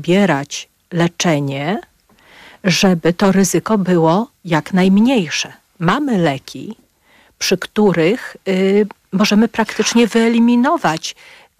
pobierać leczenie, żeby to ryzyko było jak najmniejsze. Mamy leki, przy których możemy praktycznie wyeliminować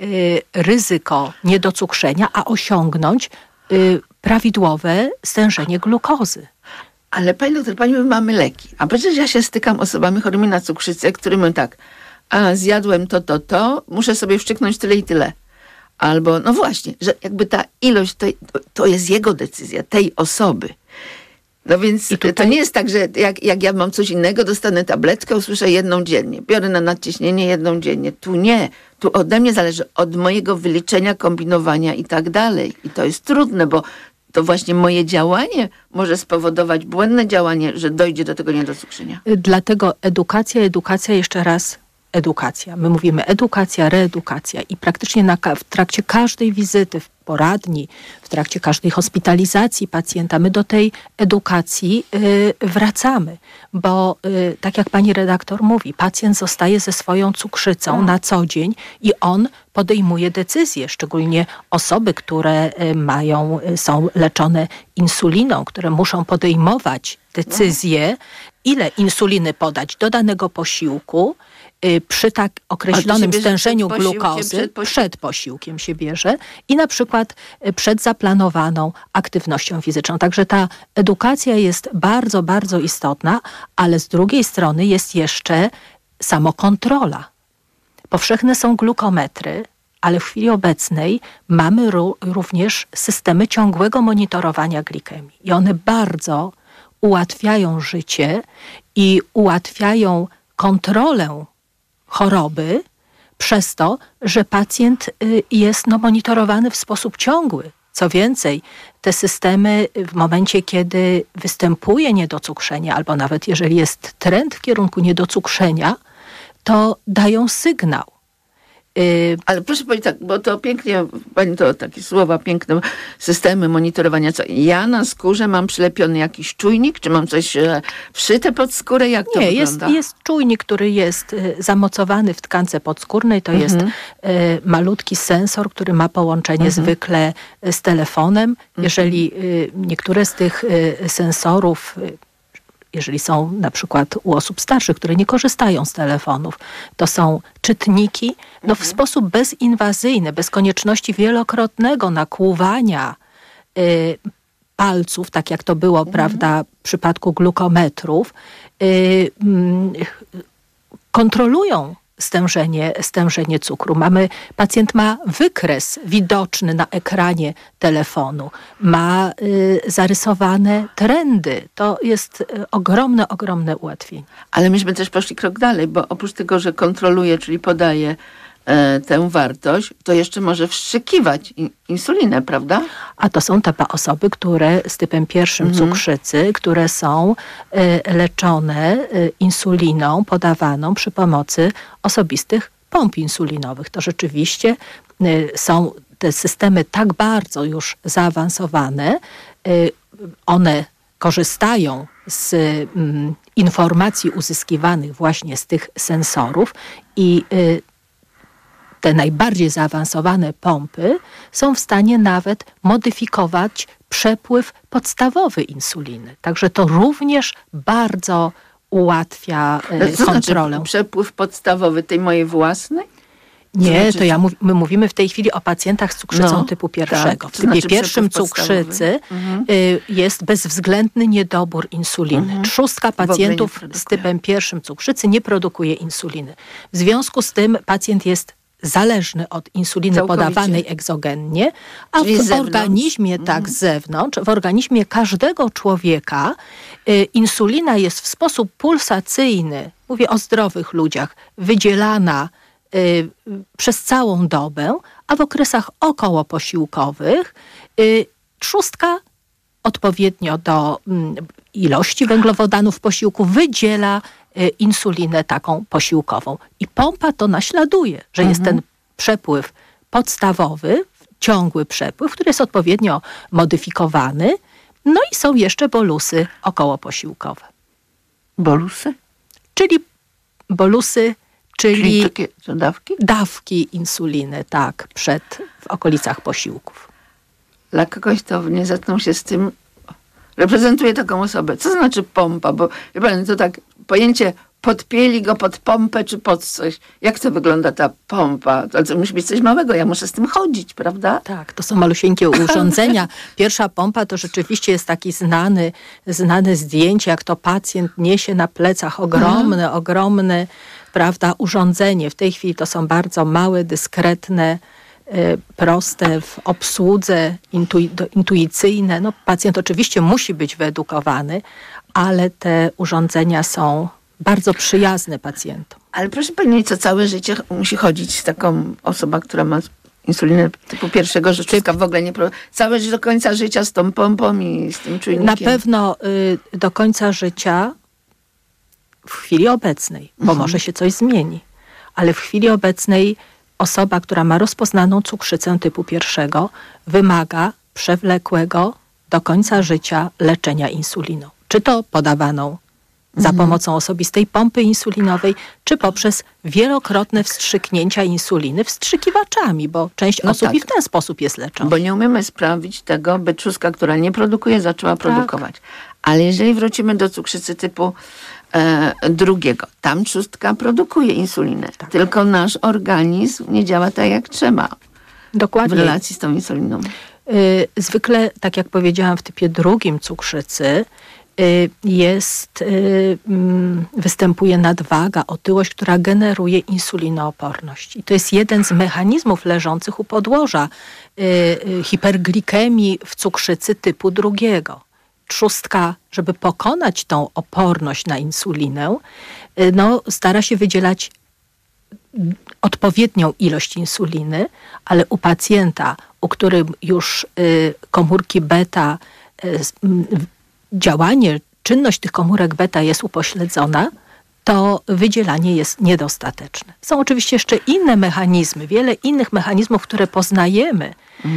ryzyko niedocukrzenia, a osiągnąć prawidłowe stężenie glukozy. Ale pani doktor, pani mówi, mamy leki. A przecież ja się stykam osobami chorymi na cukrzycę, którym mówią tak, zjadłem to, muszę sobie wszczyknąć tyle i tyle. Albo, no właśnie, że jakby ta ilość, to jest jego decyzja, tej osoby. No więc to nie jest tak, że jak ja mam coś innego, dostanę tabletkę, usłyszę jedną dziennie. Biorę na nadciśnienie jedną dziennie. Tu nie. Tu ode mnie zależy, od mojego wyliczenia, kombinowania i tak dalej. I to jest trudne, bo to właśnie moje działanie może spowodować błędne działanie, że dojdzie do tego niedocukrzenia. Dlatego edukacja, jeszcze raz edukacja. My mówimy edukacja, reedukacja i praktycznie w trakcie każdej wizyty w poradni, w trakcie każdej hospitalizacji pacjenta, my do tej edukacji wracamy, bo tak jak pani redaktor mówi, pacjent zostaje ze swoją cukrzycą na co dzień i on podejmuje decyzje, szczególnie osoby, które są leczone insuliną, które muszą podejmować decyzje, ile insuliny podać do danego posiłku, przy tak określonym stężeniu glukozy, przed posiłkiem się bierze i na przykład przed zaplanowaną aktywnością fizyczną. Także ta edukacja jest bardzo, bardzo istotna, ale z drugiej strony jest jeszcze samokontrola. Powszechne są glukometry, ale w chwili obecnej mamy również systemy ciągłego monitorowania glikemii. I one bardzo ułatwiają życie i ułatwiają kontrolę choroby przez to, że pacjent jest monitorowany w sposób ciągły. Co więcej, te systemy w momencie, kiedy występuje niedocukrzenie, albo nawet jeżeli jest trend w kierunku niedocukrzenia, to dają sygnał. Ale proszę powiedzieć tak, bo to pięknie, pani to takie słowa piękne, systemy monitorowania. Co? Ja na skórze mam przylepiony jakiś czujnik, czy mam coś wszyte pod skórę? Jak to wygląda? Jest czujnik, który jest zamocowany w tkance podskórnej. To jest malutki sensor, który ma połączenie zwykle z telefonem. Jeżeli niektóre z tych sensorów, jeżeli są na przykład u osób starszych, które nie korzystają z telefonów, to są czytniki, w sposób bezinwazyjny, bez konieczności wielokrotnego nakłuwania palców, tak jak to było, prawda, w przypadku glukometrów, kontrolują stężenie cukru. Pacjent ma wykres widoczny na ekranie telefonu, ma zarysowane trendy. To jest ogromne ułatwienie. Ale myśmy też poszli krok dalej, bo oprócz tego, że kontroluje, czyli podaje tę wartość, to jeszcze może wstrzykiwać insulinę, prawda? A to są te osoby, które z typem 1 cukrzycy, które są leczone insuliną podawaną przy pomocy osobistych pomp insulinowych. To rzeczywiście są te systemy tak bardzo już zaawansowane, one korzystają z informacji uzyskiwanych właśnie z tych sensorów i te najbardziej zaawansowane pompy są w stanie nawet modyfikować przepływ podstawowy insuliny. Także to również bardzo ułatwia kontrolę. Znaczy przepływ podstawowy tej mojej własnej? Nie, my mówimy w tej chwili o pacjentach z cukrzycą typu 1. Tak, w typie 1 cukrzycy jest bezwzględny niedobór insuliny. Trzustka pacjentów z typem 1 cukrzycy nie produkuje insuliny. W związku z tym pacjent jest zależny od insuliny podawanej egzogennie, a w organizmie, z zewnątrz, w organizmie każdego człowieka insulina jest w sposób pulsacyjny, mówię o zdrowych ludziach, wydzielana przez całą dobę, a w okresach okołoposiłkowych trzustka odpowiednio do ilości węglowodanów w posiłku wydziela insulinę taką posiłkową. I pompa to naśladuje, że jest ten przepływ podstawowy, ciągły przepływ, który jest odpowiednio modyfikowany. No i są jeszcze bolusy okołoposiłkowe. Bolusy? Czyli takie dawki? Dawki insuliny, w okolicach posiłków. dla kogoś, kto nie zetknął się z tym, reprezentuje taką osobę. Co znaczy pompa? Bo wie pan, to tak pojęcie podpięli go pod pompę czy pod coś. Jak to wygląda ta pompa? To musi być coś małego, ja muszę z tym chodzić, prawda? Tak, to są malusieńkie urządzenia. Pierwsza pompa to rzeczywiście jest taki znane zdjęcie, jak to pacjent niesie na plecach ogromne, prawda, urządzenie. W tej chwili to są bardzo małe, dyskretne, proste w obsłudze, intuicyjne. No, pacjent oczywiście musi być wyedukowany, ale te urządzenia są bardzo przyjazne pacjentom. Ale proszę pani, co całe życie musi chodzić z taką osobą, która ma insulinę typu pierwszego, że człowieka w ogóle nie... Całe do końca życia z tą pompą i z tym czujnikiem? Na pewno do końca życia w chwili obecnej, bo może się coś zmieni, ale w chwili obecnej osoba, która ma rozpoznaną cukrzycę typu pierwszego, wymaga przewlekłego do końca życia leczenia insuliną. Czy to podawaną za pomocą osobistej pompy insulinowej, czy poprzez wielokrotne wstrzyknięcia insuliny wstrzykiwaczami, bo część osób i w ten sposób jest leczona. Bo nie umiemy sprawić tego, by trzustka, która nie produkuje, zaczęła produkować. Ale jeżeli wrócimy do cukrzycy typu drugiego, tam trzustka produkuje insulinę. Tylko nasz organizm nie działa tak, jak trzeba. Dokładnie. W relacji z tą insuliną. Zwykle, tak jak powiedziałam, w typie drugim cukrzycy występuje nadwaga, otyłość, która generuje insulinooporność. I to jest jeden z mechanizmów leżących u podłoża hiperglikemii w cukrzycy typu drugiego. Trzustka, żeby pokonać tą oporność na insulinę, stara się wydzielać odpowiednią ilość insuliny, ale u pacjenta, u którym już komórki beta, czynność tych komórek beta jest upośledzona, to wydzielanie jest niedostateczne. Są oczywiście jeszcze inne mechanizmy, wiele innych mechanizmów, które poznajemy,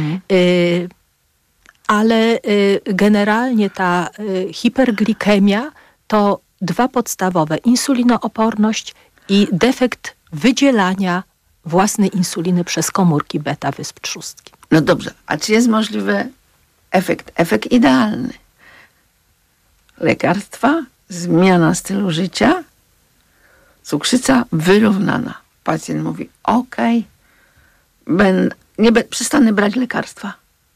ale generalnie ta hiperglikemia to dwa podstawowe: insulinooporność i defekt wydzielania własnej insuliny przez komórki beta wysp trzustki. No dobrze, a czy jest możliwy efekt idealny? Lekarstwa, zmiana stylu życia, cukrzyca wyrównana. Pacjent mówi, przestanę brać lekarstwa.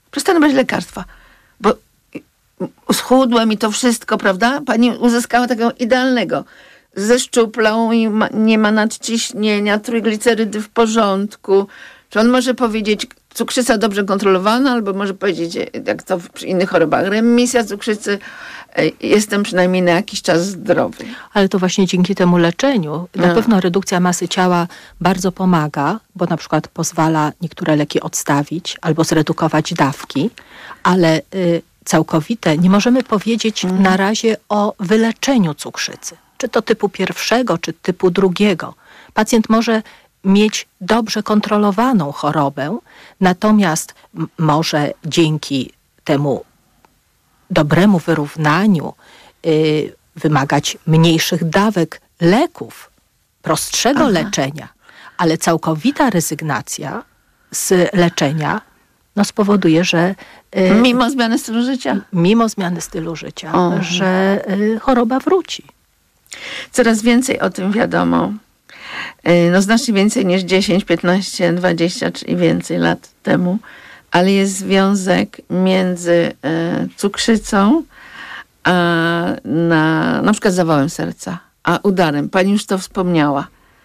Bo schudłem i to wszystko, prawda? Pani uzyskała takiego idealnego. Zeszczuplał i nie ma nadciśnienia, trójglicerydy w porządku. Czy on może powiedzieć, cukrzyca dobrze kontrolowana, albo może powiedzieć, jak to przy innych chorobach, remisja cukrzycy, jestem przynajmniej na jakiś czas zdrowy. Ale to właśnie dzięki temu leczeniu na pewno redukcja masy ciała bardzo pomaga, bo na przykład pozwala niektóre leki odstawić albo zredukować dawki, ale całkowite nie możemy powiedzieć na razie o wyleczeniu cukrzycy. Czy to typu pierwszego, czy typu drugiego. Pacjent może mieć dobrze kontrolowaną chorobę, natomiast może dzięki temu dobremu wyrównaniu wymagać mniejszych dawek leków, prostszego leczenia, ale całkowita rezygnacja z leczenia spowoduje, że mimo zmiany stylu życia, że choroba wróci. Coraz więcej o tym wiadomo. Znacznie więcej niż 10, 15, 20 czy i więcej lat temu, ale jest związek między cukrzycą a na przykład zawałem serca, a udarem. Pani już to wspomniała.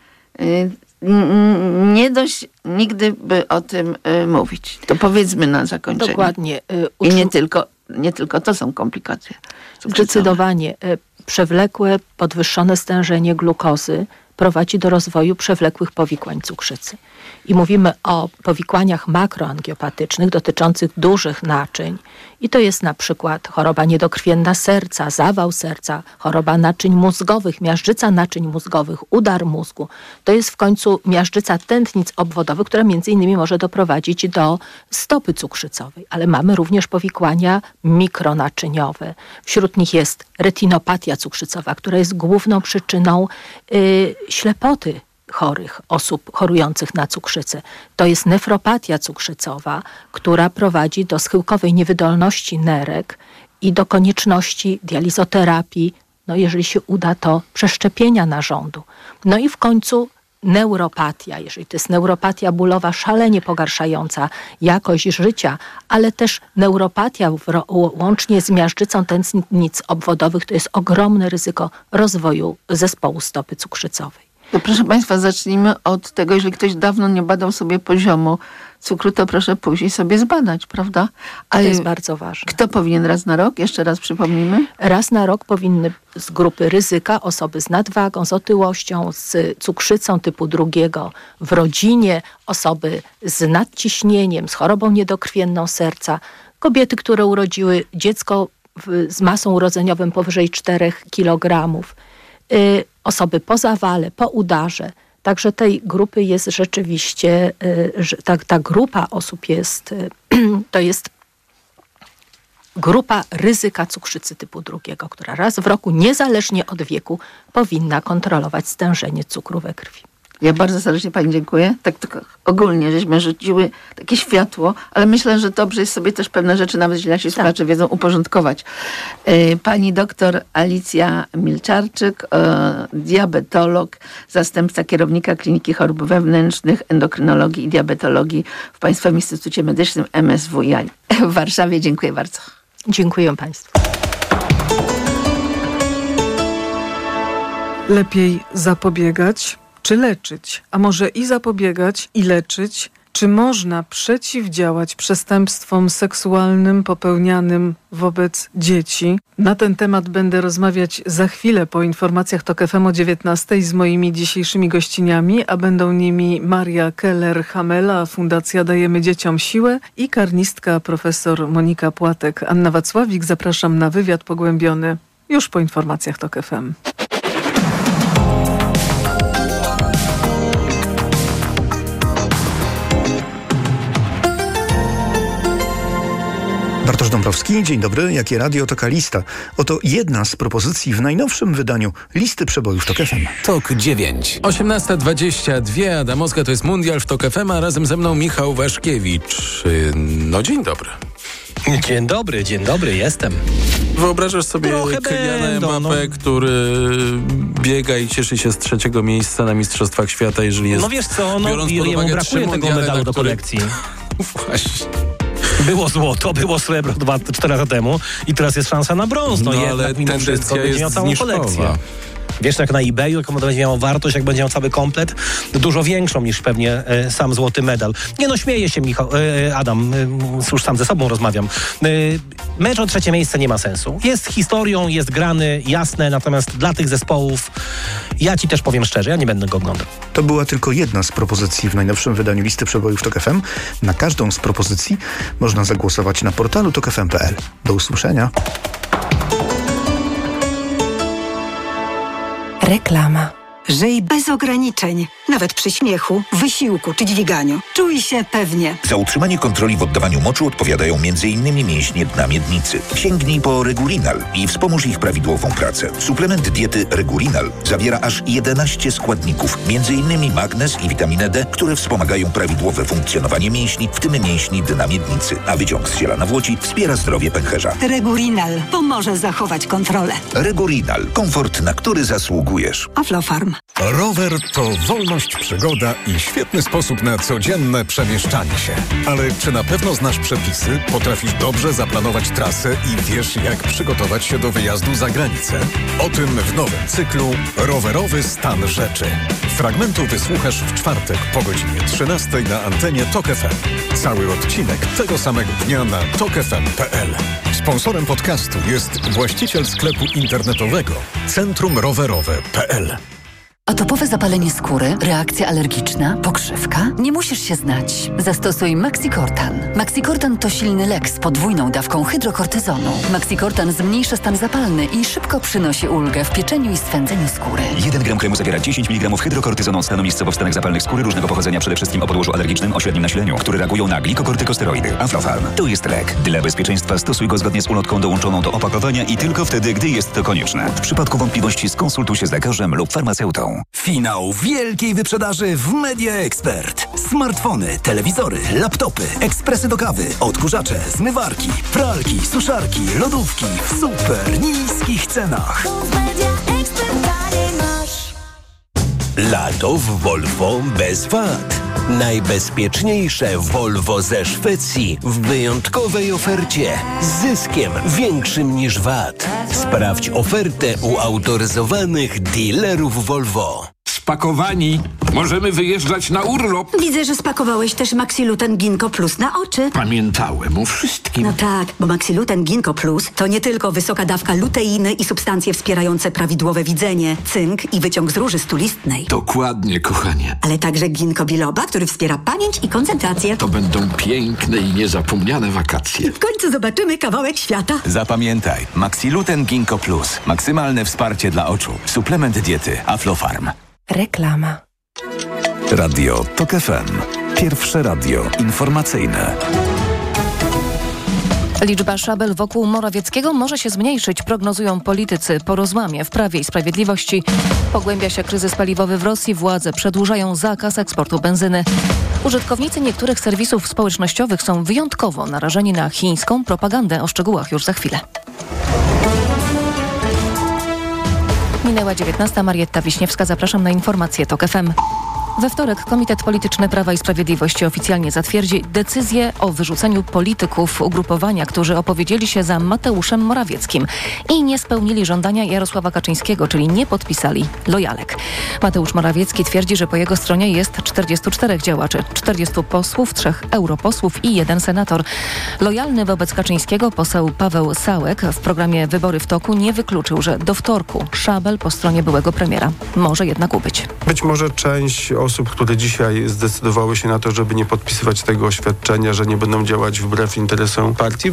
Nie dość nigdy by o tym mówić. To powiedzmy na zakończenie. Dokładnie. I nie tylko to są komplikacje cukrzycowe. Zdecydowanie. Przewlekłe, podwyższone stężenie glukozy prowadzi do rozwoju przewlekłych powikłań cukrzycy. I mówimy o powikłaniach makroangiopatycznych dotyczących dużych naczyń. I to jest na przykład choroba niedokrwienna serca, zawał serca, choroba naczyń mózgowych, miażdżyca naczyń mózgowych, udar mózgu. To jest w końcu miażdżyca tętnic obwodowych, która między innymi może doprowadzić do stopy cukrzycowej. Ale mamy również powikłania mikronaczyniowe. Wśród nich jest retinopatia cukrzycowa, która jest główną przyczyną ślepoty osób chorujących na cukrzycę. To jest nefropatia cukrzycowa, która prowadzi do schyłkowej niewydolności nerek i do konieczności dializoterapii, jeżeli się uda, to przeszczepienia narządu. No i w końcu neuropatia, jeżeli to jest neuropatia bólowa szalenie pogarszająca jakość życia, ale też neuropatia łącznie z miażdżycą tętnic obwodowych, to jest ogromne ryzyko rozwoju zespołu stopy cukrzycowej. To proszę Państwa, zacznijmy od tego, jeżeli ktoś dawno nie badał sobie poziomu cukru, to proszę pójść i sobie zbadać, prawda? To jest bardzo ważne. Kto powinien raz na rok? Jeszcze raz przypomnijmy. Raz na rok powinny z grupy ryzyka osoby z nadwagą, z otyłością, z cukrzycą typu 2 w rodzinie, osoby z nadciśnieniem, z chorobą niedokrwienną serca, kobiety, które urodziły dziecko z masą urodzeniową powyżej 4 kg, osoby po zawale, po udarze. Także tej grupy jest rzeczywiście, ta grupa osób to jest grupa ryzyka cukrzycy typu 2, która raz w roku, niezależnie od wieku, powinna kontrolować stężenie cukru we krwi. Ja bardzo serdecznie Pani dziękuję. Tak tylko ogólnie żeśmy rzuciły takie światło, ale myślę, że dobrze jest sobie też pewne rzeczy, nawet jeśli nasi słuchacze wiedzą, uporządkować. Pani doktor Alicja Milczarczyk, diabetolog, zastępca kierownika Kliniki Chorób Wewnętrznych, Endokrynologii i Diabetologii w Państwowym Instytucie Medycznym MSWiA w Warszawie. Dziękuję bardzo. Dziękuję Państwu. Lepiej zapobiegać czy leczyć? A może i zapobiegać, i leczyć? Czy można przeciwdziałać przestępstwom seksualnym popełnianym wobec dzieci? Na ten temat będę rozmawiać za chwilę po informacjach TOK FM o 19:00 z moimi dzisiejszymi gościniami, a będą nimi Maria Keller-Hamela, Fundacja Dajemy Dzieciom Siłę i karnistka profesor Monika Płatek. Anna Wacławik, zapraszam na wywiad pogłębiony już po informacjach TOK FM. Bartosz Dąbrowski, dzień dobry. Jakie radio, taka lista. Oto jedna z propozycji w najnowszym wydaniu listy przebojów TOK FM. TOK 9. 18:22. Adamowska to jest Mundial w TOK FM, a razem ze mną Michał Waszkiewicz. No dzień dobry. Dzień dobry, jestem. Wyobrażasz sobie Kyliana Mbappé, który biega i cieszy się z 3. miejsca na Mistrzostwach Świata, jeżeli jest... No wiesz co, biorąc pod uwagę brakuje tego medalu do kolekcji. Właśnie. Było złoto, było srebro 4 lata temu i teraz jest szansa na brąz. No ale mimo wszystko będzie miał całą kolekcję. Wiesz, jak na eBayu, jaką będzie miał wartość, jak będzie miał cały komplet, dużo większą niż pewnie sam złoty medal. Nie no, śmieję się, Michał, Adam, już sam ze sobą rozmawiam. Mecz o 3. miejsce nie ma sensu. Jest historią, jest grany, jasne, natomiast dla tych zespołów, ja ci też powiem szczerze, ja nie będę go oglądał. To była tylko jedna z propozycji w najnowszym wydaniu listy przebojów TOK FM. Na każdą z propozycji można zagłosować na portalu tokfm.pl. Do usłyszenia. Reklama. Żyj bez ograniczeń, nawet przy śmiechu, wysiłku czy dźwiganiu. Czuj się pewnie. Za utrzymanie kontroli w oddawaniu moczu odpowiadają m.in. mięśnie dna miednicy. Sięgnij po Regurinal i wspomóż ich prawidłową pracę. Suplement diety Regurinal zawiera aż 11 składników, m.in. magnez i witaminę D, które wspomagają prawidłowe funkcjonowanie mięśni, w tym mięśni dna miednicy. A wyciąg z ziela nawłoci wspiera zdrowie pęcherza. Regurinal pomoże zachować kontrolę. Regurinal. Komfort, na który zasługujesz. Aflofarm. Rower to wolność, przygoda i świetny sposób na codzienne przemieszczanie się. Ale czy na pewno znasz przepisy, potrafisz dobrze zaplanować trasę i wiesz, jak przygotować się do wyjazdu za granicę? O tym w nowym cyklu Rowerowy stan rzeczy. Fragmentu wysłuchasz w czwartek po godzinie 13:00 na antenie TOK FM. Cały odcinek tego samego dnia na tokfm.pl. Sponsorem podcastu jest właściciel sklepu internetowego Centrum Rowerowe.pl. Atopowe zapalenie skóry, reakcja alergiczna, pokrzywka? Nie musisz się znać. Zastosuj Maxicortan. Maxicortan to silny lek z podwójną dawką hydrokortyzonu. Maxicortan zmniejsza stan zapalny i szybko przynosi ulgę w pieczeniu i swędzeniu skóry. 1 gram kremu zawiera 10 mg hydrokortyzonu stanu miejscowo-wstanek zapalnych skóry różnego pochodzenia, przede wszystkim o podłożu alergicznym o średnim nasileniu, które reagują na glikokortykosteroidy. Aflofarm. To jest lek. Dla bezpieczeństwa stosuj go zgodnie z ulotką dołączoną do opakowania i tylko wtedy, gdy jest to konieczne. W przypadku wątpliwości skonsultuj się z lekarzem lub farmaceutą. Finał wielkiej wyprzedaży w Media Expert. Smartfony, telewizory, laptopy, ekspresy do kawy, odkurzacze, zmywarki, pralki, suszarki, lodówki w super niskich cenach. Lato w Volvo bez wad. Najbezpieczniejsze Volvo ze Szwecji w wyjątkowej ofercie z zyskiem większym niż VAT. Sprawdź ofertę u autoryzowanych dealerów Volvo. Spakowani. Możemy wyjeżdżać na urlop. Widzę, że spakowałeś też Maxiluten Ginkgo Plus na oczy. Pamiętałem o wszystkim. No tak, bo Maxiluten Ginkgo Plus to nie tylko wysoka dawka luteiny i substancje wspierające prawidłowe widzenie, cynk i wyciąg z róży stulistnej. Dokładnie, kochanie. Ale także ginkgo biloba, który wspiera pamięć i koncentrację. To będą piękne i niezapomniane wakacje. W końcu zobaczymy kawałek świata. Zapamiętaj, Maxiluten Ginkgo Plus. Maksymalne wsparcie dla oczu. Suplement diety Aflofarm. Reklama. Radio TOK FM. Pierwsze radio informacyjne. Liczba szabel wokół Morawieckiego może się zmniejszyć, prognozują politycy. Po rozłamie w Prawie i Sprawiedliwości pogłębia się kryzys paliwowy w Rosji. Władze przedłużają zakaz eksportu benzyny. Użytkownicy niektórych serwisów społecznościowych są wyjątkowo narażeni na chińską propagandę. O szczegółach już za chwilę. Minęła 19. Marietta Wiśniewska. Zapraszam na informacje TOK FM. We wtorek Komitet Polityczny Prawa i Sprawiedliwości oficjalnie zatwierdzi decyzję o wyrzuceniu polityków ugrupowania, którzy opowiedzieli się za Mateuszem Morawieckim i nie spełnili żądania Jarosława Kaczyńskiego, czyli nie podpisali lojalek. Mateusz Morawiecki twierdzi, że po jego stronie jest 44 działaczy, 40 posłów, 3 europosłów i 1 senator. Lojalny wobec Kaczyńskiego poseł Paweł Sałek w programie Wybory w toku nie wykluczył, że do wtorku szabel po stronie byłego premiera może jednak ubyć. Być może część osób, które dzisiaj zdecydowały się na to, żeby nie podpisywać tego oświadczenia, że nie będą działać wbrew interesom partii,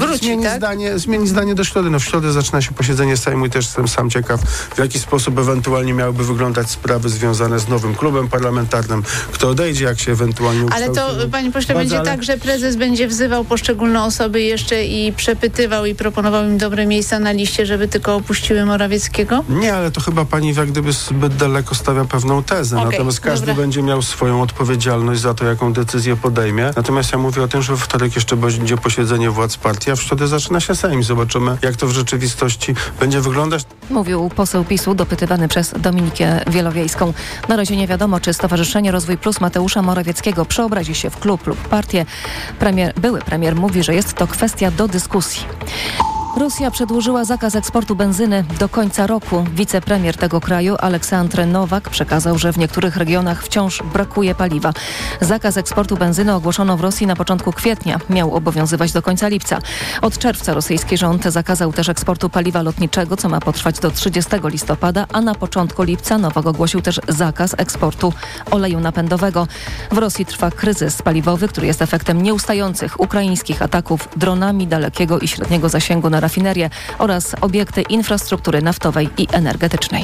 zmieni zdanie do środy. W środę zaczyna się posiedzenie Sejmu i też jestem sam ciekaw, w jaki sposób ewentualnie miałyby wyglądać sprawy związane z nowym klubem parlamentarnym, kto odejdzie, jak się ewentualnie ukształci. Ale to, panie pośle, będzie tak, że prezes będzie wzywał poszczególne osoby jeszcze i przepytywał i proponował im dobre miejsca na liście, żeby tylko opuściły Morawieckiego? Nie, ale to chyba pani jak gdyby zbyt daleko stawia pewną tezę. Natomiast każdy będzie miał swoją odpowiedzialność za to, jaką decyzję podejmie. Natomiast ja mówię o tym, że we wtorek jeszcze będzie posiedzenie władz partii, a w środę zaczyna się Sejm. Zobaczymy, jak to w rzeczywistości będzie wyglądać. Mówił poseł PiS-u dopytywany przez Dominikę Wielowiejską. Na razie nie wiadomo, czy Stowarzyszenie Rozwój Plus Mateusza Morawieckiego przeobrazi się w klub lub partię. Były premier mówi, że jest to kwestia do dyskusji. Rosja przedłużyła zakaz eksportu benzyny do końca roku. Wicepremier tego kraju Aleksandr Nowak przekazał, że w niektórych regionach wciąż brakuje paliwa. Zakaz eksportu benzyny ogłoszono w Rosji na początku kwietnia. Miał obowiązywać do końca lipca. Od czerwca rosyjski rząd zakazał też eksportu paliwa lotniczego, co ma potrwać do 30 listopada, a na początku lipca Nowak ogłosił też zakaz eksportu oleju napędowego. W Rosji trwa kryzys paliwowy, który jest efektem nieustających ukraińskich ataków dronami dalekiego i średniego zasięgu na rafinerie oraz obiekty infrastruktury naftowej i energetycznej.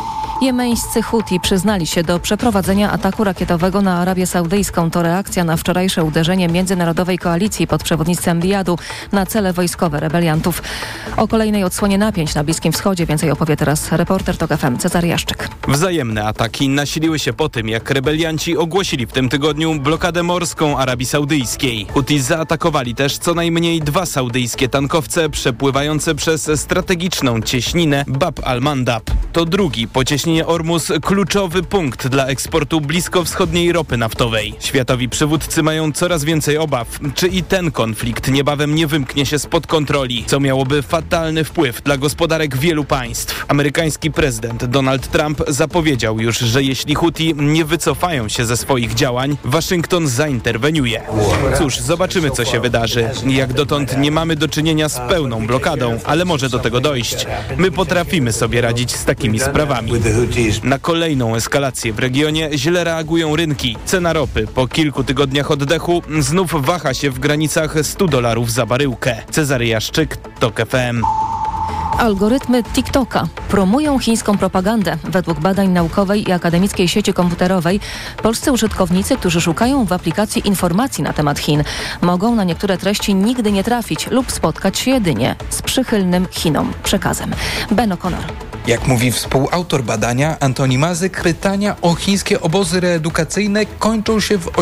Jemeńscy Huti przyznali się do przeprowadzenia ataku rakietowego na Arabię Saudyjską. To reakcja na wczorajsze uderzenie międzynarodowej koalicji pod przewodnictwem Riyadu na cele wojskowe rebeliantów. O kolejnej odsłonie napięć na Bliskim Wschodzie więcej opowie teraz reporter TOK FM Cezary Jaszczyk. Wzajemne ataki nasiliły się po tym, jak rebelianci ogłosili w tym tygodniu blokadę morską Arabii Saudyjskiej. Huti zaatakowali też co najmniej 2 saudyjskie tankowce przepływające przez strategiczną cieśninę Bab al-Mandab. To drugi po cieśninie Ormus kluczowy punkt dla eksportu bliskowschodniej ropy naftowej. Światowi przywódcy mają coraz więcej obaw, czy i ten konflikt niebawem nie wymknie się spod kontroli, co miałoby fatalny wpływ dla gospodarek wielu państw. Amerykański prezydent Donald Trump zapowiedział już, że jeśli Huti nie wycofają się ze swoich działań, Waszyngton zainterweniuje. Cóż, zobaczymy, co się wydarzy. Jak dotąd nie mamy do czynienia z pełną blokadą, ale może do tego dojść. My potrafimy sobie radzić z takimi sprawami. Na kolejną eskalację w regionie źle reagują rynki. Cena ropy po kilku tygodniach oddechu znów waha się w granicach $100 za baryłkę. Cezary Jaszczyk, TOK FM. Algorytmy TikToka promują chińską propagandę. Według badań naukowej i akademickiej sieci komputerowej polscy użytkownicy, którzy szukają w aplikacji informacji na temat Chin, mogą na niektóre treści nigdy nie trafić lub spotkać się jedynie z przychylnym Chinom przekazem. Ben O'Connor. Jak mówi współautor badania Antoni Mazyk, pytania o chińskie obozy reedukacyjne kończą się w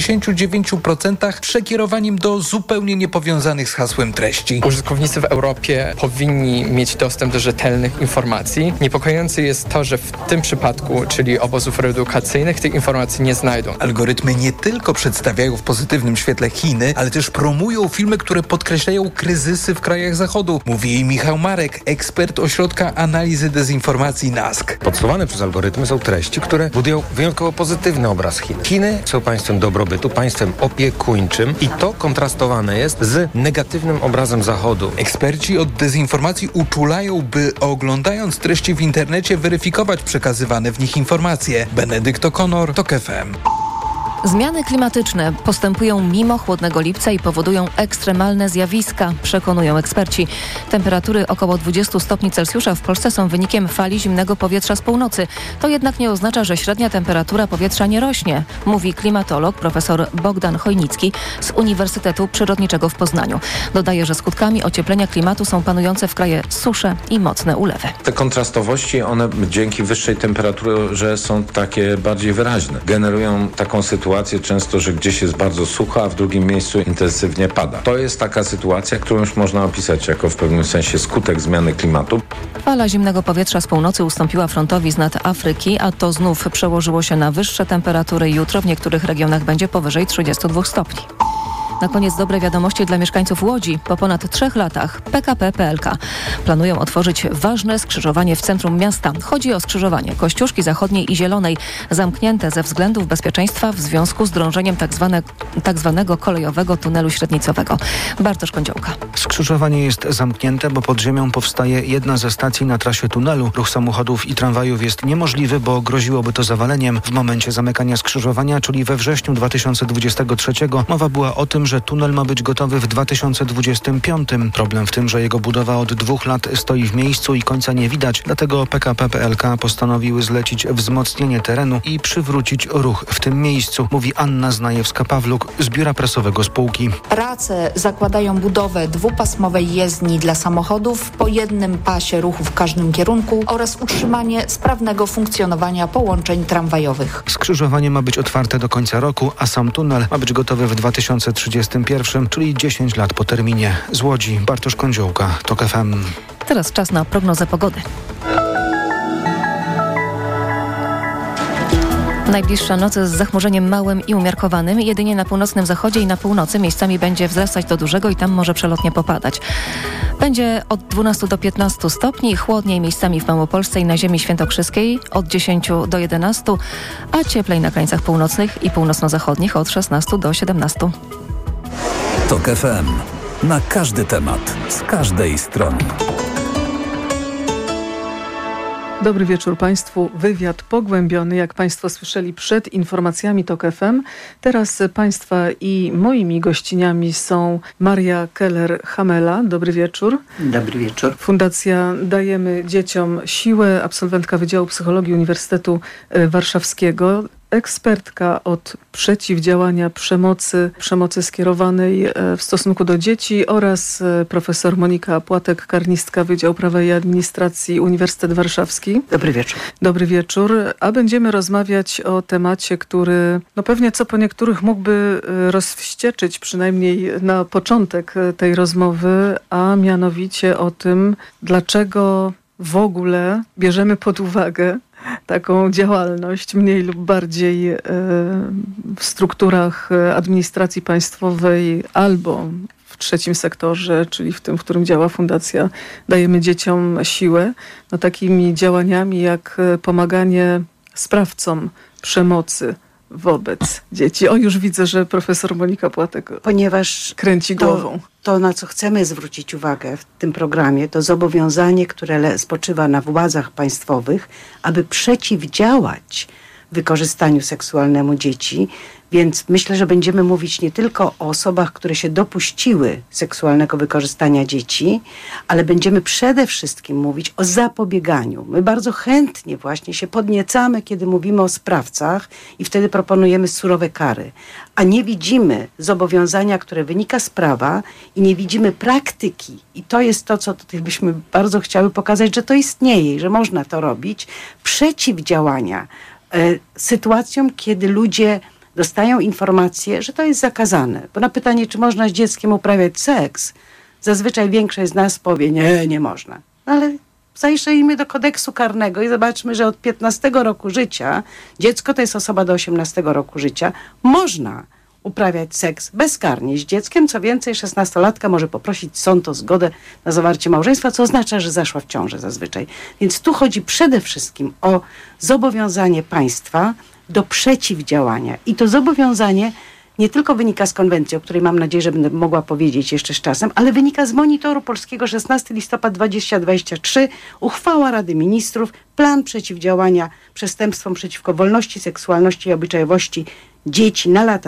89% przekierowaniem do zupełnie niepowiązanych z hasłem treści. Użytkownicy w Europie powinni mieć dostęp do rzetelnych informacji. Niepokojące jest to, że w tym przypadku, czyli obozów reedukacyjnych, tych informacji nie znajdą. Algorytmy nie tylko przedstawiają w pozytywnym świetle Chiny, ale też promują filmy, które podkreślają kryzysy w krajach Zachodu. Mówi jej Michał Marek, ekspert Ośrodka Analizy Dezinformacji NASK. Podsuwane przez algorytmy są treści, które budują wyjątkowo pozytywny obraz Chin. Chiny są państwem dobrobytu, państwem opiekuńczym i to kontrastowane jest z negatywnym obrazem Zachodu. Eksperci od dezinformacji uczulają, by oglądając treści w internecie weryfikować przekazywane w nich informacje. Benedykt O'Connor, TOK FM. Zmiany klimatyczne postępują mimo chłodnego lipca i powodują ekstremalne zjawiska, przekonują eksperci. Temperatury około 20 stopni Celsjusza w Polsce są wynikiem fali zimnego powietrza z północy. To jednak nie oznacza, że średnia temperatura powietrza nie rośnie, mówi klimatolog profesor Bogdan Chojnicki z Uniwersytetu Przyrodniczego w Poznaniu. Dodaje, że skutkami ocieplenia klimatu są panujące w kraju susze i mocne ulewy. Te kontrastowości, one dzięki wyższej temperaturze są takie bardziej wyraźne. Generują taką sytuację często, że gdzieś jest bardzo sucho, a w drugim miejscu intensywnie pada. To jest taka sytuacja, którą już można opisać jako w pewnym sensie skutek zmiany klimatu. Fala zimnego powietrza z północy ustąpiła frontowi z nad Afryki, a to znów przełożyło się na wyższe temperatury. Jutro w niektórych regionach będzie powyżej 32 stopni. Na koniec dobre wiadomości dla mieszkańców Łodzi. Po ponad 3 latach PKP PLK planują otworzyć ważne skrzyżowanie w centrum miasta. Chodzi o skrzyżowanie Kościuszki Zachodniej i Zielonej, zamknięte ze względów bezpieczeństwa w związku z drążeniem tak zwanego kolejowego tunelu średnicowego. Bartosz Kądziołka. Skrzyżowanie jest zamknięte, bo pod ziemią powstaje jedna ze stacji na trasie tunelu. Ruch samochodów i tramwajów jest niemożliwy, bo groziłoby to zawaleniem. W momencie zamykania skrzyżowania, czyli we wrześniu 2023, mowa była o tym, że tunel ma być gotowy w 2025. Problem w tym, że jego budowa od 2 lat stoi w miejscu i końca nie widać. Dlatego PKP PLK postanowiły zlecić wzmocnienie terenu i przywrócić ruch w tym miejscu, mówi Anna Znajewska-Pawluk z biura prasowego spółki. Prace zakładają budowę 2-pasmowej jezdni dla samochodów po jednym pasie ruchu w każdym kierunku oraz utrzymanie sprawnego funkcjonowania połączeń tramwajowych. Skrzyżowanie ma być otwarte do końca roku, a sam tunel ma być gotowy w 2031, czyli 10 lat po terminie. Z Łodzi Bartosz Kądziołka, TOK FM. Teraz czas na prognozę pogody. Najbliższa noc z zachmurzeniem małym i umiarkowanym. Jedynie na północnym zachodzie i na północy miejscami będzie wzrastać do dużego i tam może przelotnie popadać. Będzie od 12 do 15 stopni, chłodniej miejscami w Małopolsce i na ziemi świętokrzyskiej od 10 do 11, a cieplej na krańcach północnych i północno-zachodnich od 16 do 17. TOK FM. Na każdy temat, z każdej strony. Dobry wieczór Państwu. Wywiad pogłębiony, jak Państwo słyszeli przed informacjami TOK FM. Teraz Państwa i moimi gościniami są Maria Keller-Hamela. Dobry wieczór. Dobry wieczór. Fundacja Dajemy Dzieciom Siłę, absolwentka Wydziału Psychologii Uniwersytetu Warszawskiego. Ekspertka od przeciwdziałania przemocy skierowanej w stosunku do dzieci oraz profesor Monika Płatek-Karnistka, Wydział Prawa i Administracji Uniwersytet Warszawski. Dobry wieczór. Dobry wieczór. A będziemy rozmawiać o temacie, który pewnie co po niektórych mógłby rozwścieczyć, przynajmniej na początek tej rozmowy, a mianowicie o tym, dlaczego w ogóle bierzemy pod uwagę taką działalność mniej lub bardziej w strukturach administracji państwowej albo w trzecim sektorze, czyli w tym, w którym działa Fundacja Dajemy Dzieciom Siłę, takimi działaniami jak pomaganie sprawcom przemocy wobec dzieci. O, już widzę, że profesor Monika Płatek kręci głową. To, na co chcemy zwrócić uwagę w tym programie, to zobowiązanie, które spoczywa na władzach państwowych, aby przeciwdziałać wykorzystaniu seksualnemu dzieci. Więc myślę, że będziemy mówić nie tylko o osobach, które się dopuściły seksualnego wykorzystania dzieci, ale będziemy przede wszystkim mówić o zapobieganiu. My bardzo chętnie właśnie się podniecamy, kiedy mówimy o sprawcach i wtedy proponujemy surowe kary. A nie widzimy zobowiązania, które wynika z prawa i nie widzimy praktyki. I to jest to, co tutaj byśmy bardzo chciały pokazać, że to istnieje i że można to robić. Przeciwdziałania sytuacjom, kiedy ludzie dostają informację, że to jest zakazane. Bo na pytanie, czy można z dzieckiem uprawiać seks, zazwyczaj większość z nas powie, nie można. No ale zajrzyjmy do kodeksu karnego i zobaczmy, że od 15 roku życia, dziecko to jest osoba do 18 roku życia, można uprawiać seks bezkarnie z dzieckiem. Co więcej, 16-latka może poprosić sąd o zgodę na zawarcie małżeństwa, co oznacza, że zaszła w ciążę zazwyczaj. Więc tu chodzi przede wszystkim o zobowiązanie państwa do przeciwdziałania. I to zobowiązanie nie tylko wynika z konwencji, o której mam nadzieję, że będę mogła powiedzieć jeszcze z czasem, ale wynika z monitoru polskiego 16 listopad 2023, uchwała Rady Ministrów, plan przeciwdziałania przestępstwom przeciwko wolności, seksualności i obyczajowości dzieci na lata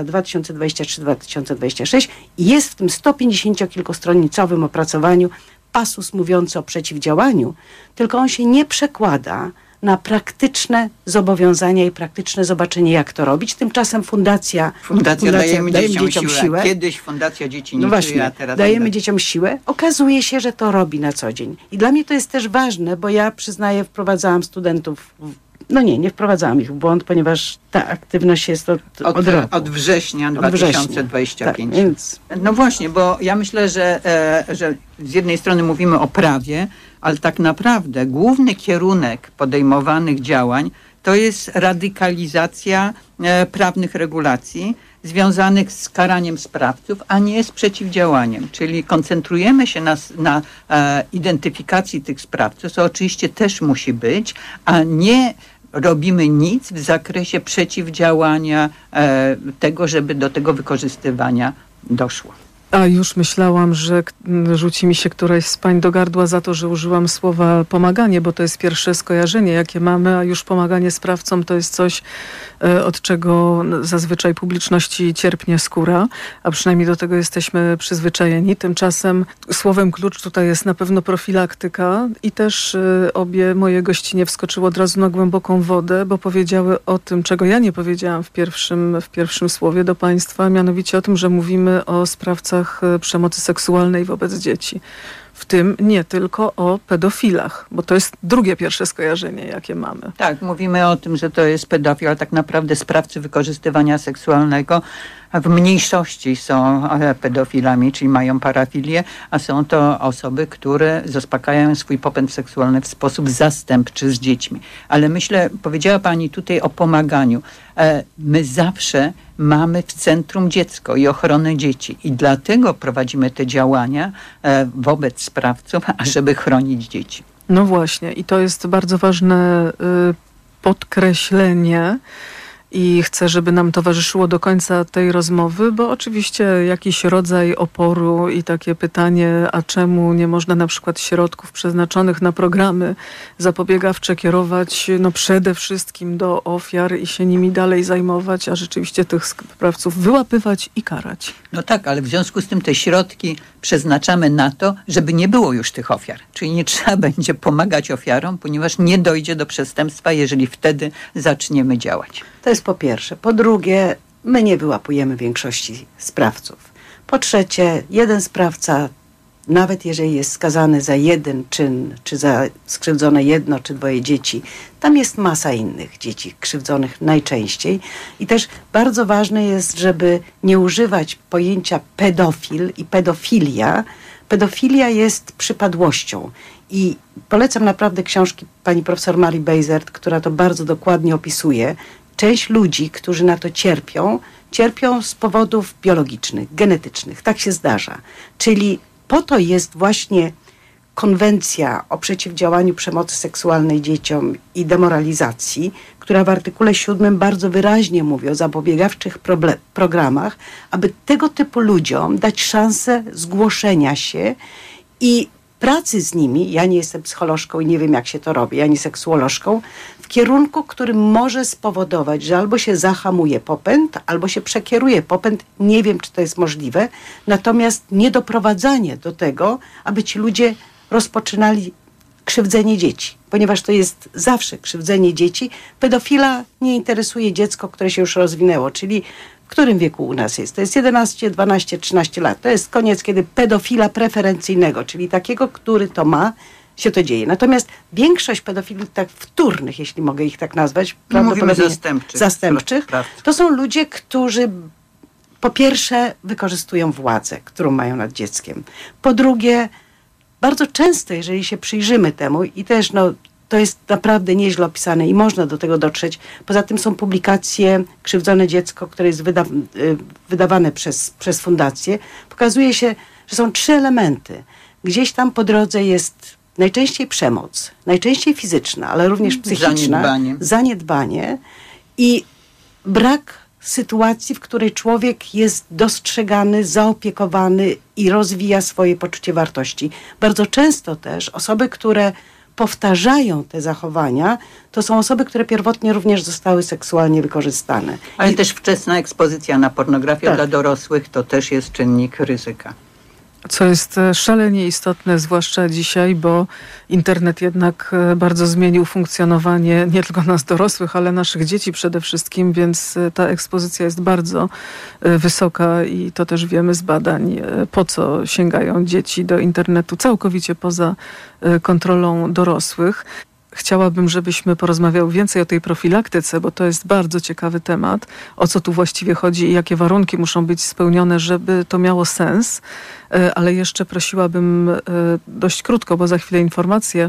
2023-2026 i jest w tym 150-kilkustronicowym opracowaniu pasus mówiący o przeciwdziałaniu, tylko on się nie przekłada na praktyczne zobowiązania i praktyczne zobaczenie, jak to robić. Tymczasem Fundacja dajemy dzieciom siłę. Kiedyś Fundacja Dzieci nie czuje, a teraz dajemy dzieciom siłę. Okazuje się, że to robi na co dzień. I dla mnie to jest też ważne, bo ja przyznaję, wprowadzałam studentów nie wprowadzałam ich w błąd, ponieważ ta aktywność jest od roku. Od września 2025. Tak, więc... No właśnie, bo ja myślę, że z jednej strony mówimy o prawie, ale tak naprawdę główny kierunek podejmowanych działań to jest radykalizacja prawnych regulacji związanych z karaniem sprawców, a nie z przeciwdziałaniem. Czyli koncentrujemy się na identyfikacji tych sprawców, co oczywiście też musi być, a nie robimy nic w zakresie przeciwdziałania tego, żeby do tego wykorzystywania doszło. A już myślałam, że rzuci mi się któraś z pań do gardła za to, że użyłam słowa pomaganie, bo to jest pierwsze skojarzenie, jakie mamy, a już pomaganie sprawcom to jest coś, od czego zazwyczaj publiczności cierpnie skóra, a przynajmniej do tego jesteśmy przyzwyczajeni. Tymczasem słowem klucz tutaj jest na pewno profilaktyka i też obie moje gościnie wskoczyły od razu na głęboką wodę, bo powiedziały o tym, czego ja nie powiedziałam w pierwszym słowie do państwa, mianowicie o tym, że mówimy o sprawcach przemocy seksualnej wobec dzieci. W tym nie tylko o pedofilach, bo to jest drugie pierwsze skojarzenie, jakie mamy. Tak, mówimy o tym, że to jest pedofil, ale tak naprawdę sprawcy wykorzystywania seksualnego w mniejszości są pedofilami, czyli mają parafilię, a są to osoby, które zaspokajają swój popęd seksualny w sposób zastępczy z dziećmi. Ale myślę, powiedziała pani tutaj o pomaganiu. My zawsze mamy w centrum dziecko i ochronę dzieci i dlatego prowadzimy te działania wobec sprawców, ażeby chronić dzieci. No właśnie i to jest bardzo ważne podkreślenie i chcę, żeby nam towarzyszyło do końca tej rozmowy, bo oczywiście jakiś rodzaj oporu i takie pytanie, a czemu nie można na przykład środków przeznaczonych na programy zapobiegawcze kierować przede wszystkim do ofiar i się nimi dalej zajmować, a rzeczywiście tych sprawców wyłapywać i karać. No tak, ale w związku z tym te środki przeznaczamy na to, żeby nie było już tych ofiar. Czyli nie trzeba będzie pomagać ofiarom, ponieważ nie dojdzie do przestępstwa, jeżeli wtedy zaczniemy działać. To jest po pierwsze. Po drugie, my nie wyłapujemy większości sprawców. Po trzecie, jeden sprawca, nawet jeżeli jest skazany za jeden czyn, czy za skrzywdzone jedno czy dwoje dzieci, tam jest masa innych dzieci krzywdzonych najczęściej. I też bardzo ważne jest, żeby nie używać pojęcia pedofil i pedofilia. Pedofilia jest przypadłością. I polecam naprawdę książki pani profesor Marii Bejzert, która to bardzo dokładnie opisuje. Część ludzi, którzy na to cierpią z powodów biologicznych, genetycznych. Tak się zdarza. Czyli po to jest właśnie konwencja o przeciwdziałaniu przemocy seksualnej dzieciom i demoralizacji, która w artykule 7 bardzo wyraźnie mówi o zapobiegawczych programach, aby tego typu ludziom dać szansę zgłoszenia się i pracy z nimi, ja nie jestem psycholożką i nie wiem, jak się to robi, ani seksuolożką, w kierunku, który może spowodować, że albo się zahamuje popęd, albo się przekieruje popęd. Nie wiem, czy to jest możliwe. Natomiast nie doprowadzanie do tego, aby ci ludzie rozpoczynali krzywdzenie dzieci, ponieważ to jest zawsze krzywdzenie dzieci. Pedofila nie interesuje dziecko, które się już rozwinęło, czyli w którym wieku u nas jest? To jest 11, 12, 13 lat. To jest koniec, kiedy pedofila preferencyjnego, czyli takiego, który to ma, się to dzieje. Natomiast większość pedofilów tak wtórnych, jeśli mogę ich tak nazwać, mówimy zastępczych, to są ludzie, którzy po pierwsze wykorzystują władzę, którą mają nad dzieckiem. Po drugie, bardzo często, jeżeli się przyjrzymy temu i też to jest naprawdę nieźle opisane i można do tego dotrzeć. Poza tym są publikacje Krzywdzone dziecko, które jest wydawane przez fundację. Pokazuje się, że są 3 elementy. Gdzieś tam po drodze jest najczęściej przemoc, najczęściej fizyczna, ale również psychiczna. Zaniedbanie i brak sytuacji, w której człowiek jest dostrzegany, zaopiekowany i rozwija swoje poczucie wartości. Bardzo często też osoby, które powtarzają te zachowania, to są osoby, które pierwotnie również zostały seksualnie wykorzystane. Ale też wczesna ekspozycja na pornografię dla dorosłych to też jest czynnik ryzyka. Co jest szalenie istotne, zwłaszcza dzisiaj, bo internet jednak bardzo zmienił funkcjonowanie nie tylko nas dorosłych, ale naszych dzieci przede wszystkim, więc ta ekspozycja jest bardzo wysoka i to też wiemy z badań, po co sięgają dzieci do internetu całkowicie poza kontrolą dorosłych. Chciałabym, żebyśmy porozmawiały więcej o tej profilaktyce, bo to jest bardzo ciekawy temat. O co tu właściwie chodzi i jakie warunki muszą być spełnione, żeby to miało sens. Ale jeszcze prosiłabym dość krótko, bo za chwilę informacje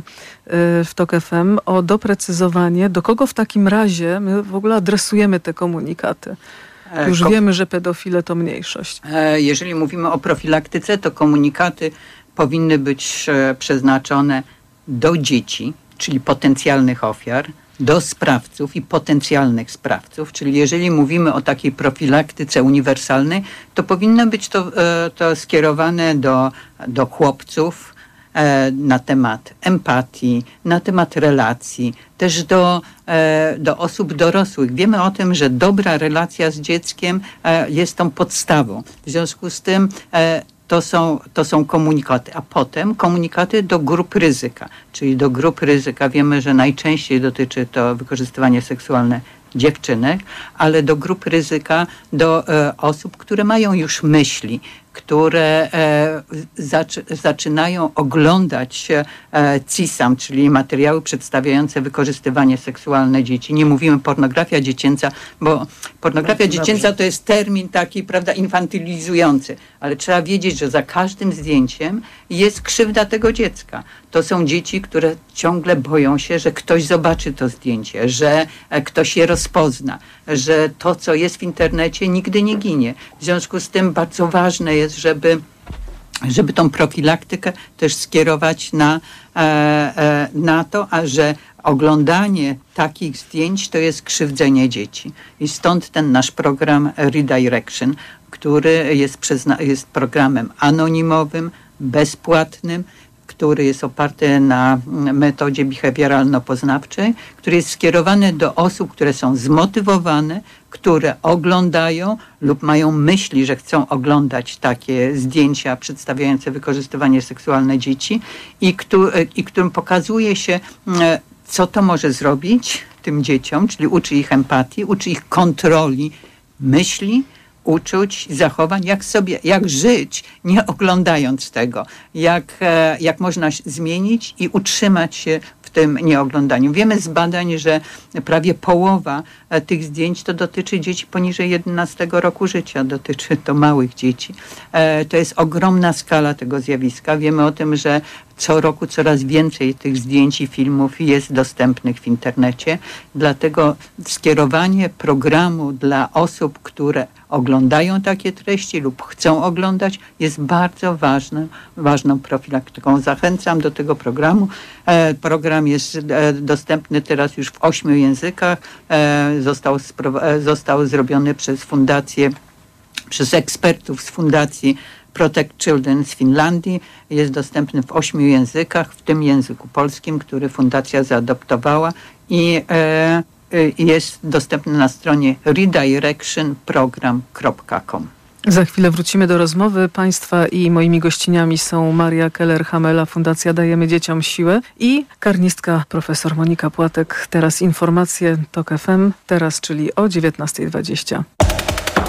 w TOK FM, o doprecyzowanie, do kogo w takim razie my w ogóle adresujemy te komunikaty. Już wiemy, że pedofile to mniejszość. Jeżeli mówimy o profilaktyce, to komunikaty powinny być przeznaczone do dzieci, czyli potencjalnych ofiar, do sprawców i potencjalnych sprawców. Czyli jeżeli mówimy o takiej profilaktyce uniwersalnej, to powinno być to skierowane do chłopców na temat empatii, na temat relacji, też do osób dorosłych. Wiemy o tym, że dobra relacja z dzieckiem jest tą podstawą. W związku z tym to są komunikaty, a potem komunikaty do grup ryzyka. Czyli do grup ryzyka wiemy, że najczęściej dotyczy to wykorzystywanie seksualne dziewczynek, ale do grup ryzyka, do osób, które mają już myśli, które zaczynają oglądać CISAM, czyli materiały przedstawiające wykorzystywanie seksualne dzieci. Nie mówimy pornografia dziecięca, bo pornografia dziecięca to jest termin taki, prawda, infantylizujący, ale trzeba wiedzieć, że za każdym zdjęciem jest krzywda tego dziecka. To są dzieci, które ciągle boją się, że ktoś zobaczy to zdjęcie, że ktoś je rozpozna, że to, co jest w internecie, nigdy nie ginie. W związku z tym bardzo ważne jest, żeby tą profilaktykę też skierować na to, że oglądanie takich zdjęć to jest krzywdzenie dzieci. I stąd ten nasz program Redirection, który jest programem anonimowym, bezpłatnym, który jest oparty na metodzie behawioralno-poznawczej, który jest skierowany do osób, które są zmotywowane, które oglądają lub mają myśli, że chcą oglądać takie zdjęcia przedstawiające wykorzystywanie seksualne dzieci i którym pokazuje się, co to może zrobić tym dzieciom, czyli uczy ich empatii, uczy ich kontroli myśli, uczuć, zachowań, jak żyć, nie oglądając tego, jak można zmienić i utrzymać się w tym nieoglądaniu. Wiemy z badań, że prawie połowa tych zdjęć to dotyczy dzieci poniżej 11 roku życia, dotyczy to małych dzieci. To jest ogromna skala tego zjawiska. Wiemy o tym, że co roku coraz więcej tych zdjęć i filmów jest dostępnych w internecie. Dlatego skierowanie programu dla osób, które oglądają takie treści lub chcą oglądać, jest bardzo ważną profilaktyką. Zachęcam do tego programu. Program jest dostępny teraz już w 8 językach. Został zrobiony przez fundację, przez ekspertów z fundacji Protect Children z Finlandii. Jest dostępny w 8 językach, w tym języku polskim, który fundacja zaadoptowała i jest dostępny na stronie redirectionprogram.com. Za chwilę wrócimy do rozmowy. Państwa i moimi gościniami są Maria Keller-Hamela, Fundacja Dajemy Dzieciom Siłę i karnistka profesor Monika Płatek. Teraz informacje TOK FM, teraz, czyli o 19:20.